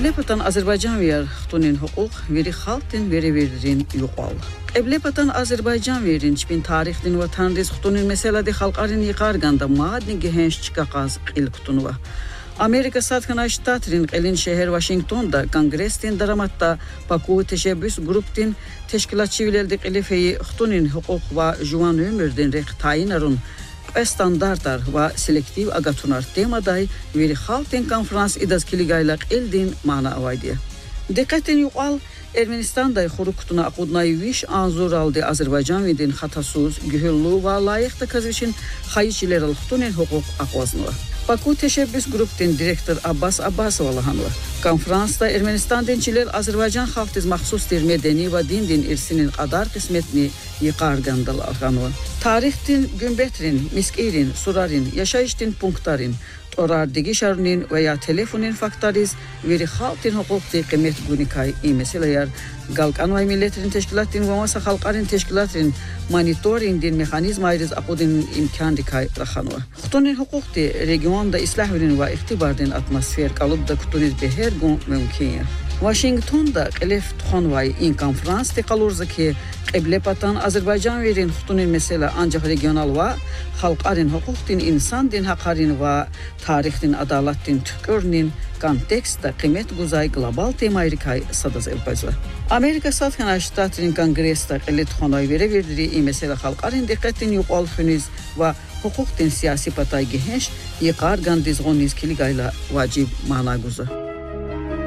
Qeblepatan Azərbaycan ver xtunin hüquq veri xalqtin veriverin yuqal. Qeblepatan Azərbaycan verin çpin tarixdin və tanriz xtunin məsələdi xalqarin yıqarganda maadni gehənç çıqaqaz qil xtunuva. Amerika Satxana Ştatrin qelin şehir Washington'da Kongrestin daramatda Baku teşebbüs gruptin teşkilatçıvileldi qilifeyi xtunin hüquq və juan ömürdin req tayinarun standardlar və selektiv agatunar temaday veri xalqtin konferans idazkiligaylaq eldin mana avaydiya. Dikkatin yuqal Ermenistan'da xurukutuna aqudnayı viş anzur aldı Azərbaycan vidin xatasuz, gühüllu və layıqda kaz için xayiçiler xtunin hüquq aqvaznuva. Baku teşebbüs gruptin direktor Abbas Abbasovalahanova. Konferansda Ermenistan dinçiler Azərbaycan xalqtiz maxsustir medeni və din irsinin qadar qismetini yıqargandalarganova. Tarixtin gümbetrin, miskirin, surarin, yaşayıştin punktarin, orar digişarının veya telefonin faktariz veri xalqtin hüquqti qimet gunikay imesilayar galqanvay milletrin teşkilattin və masa xalqarin teşkilatrin monitoringdin mexanizm ayrız aqudin imkan dikay raxanova. Xtunin hüquqti regionda islahvinin və iqtibardin atmosfer qalıbda kuturiz beher gun mümkün. Washington'da qilif tuxanvay in konferans qalurza ki Qeblepatan Azərbaycan verin xtunin məsələ ancaq regional və xalqarin hüquqtin insandin haqarin və tarixtin adalattin tükörnin kontekstda qimet guzay global temayrikay sadaz elpazva. Amerika Satxana Ştatrin Kongressda qilli tuxanvay vereverdiri in məsələ xalqarin diqqətin yuqal füniz və hüquqtin siyasi patay gehənç yıqar gandizğoniz kiligayla vacib mana guza.